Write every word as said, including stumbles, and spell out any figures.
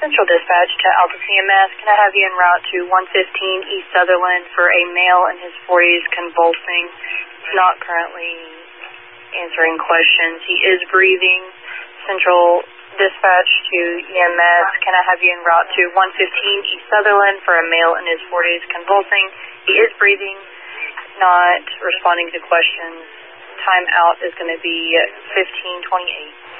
Central Dispatch to Alpha C M S. Can I have you en route to one fifteen East Sutherland for a male in his forties convulsing? He's not currently answering questions. He is breathing. Central Dispatch to E M S. Can I have you en route to one fifteen East Sutherland for a male in his forties convulsing? He is breathing, not responding to questions. Time out is going to be fifteen twenty-eight.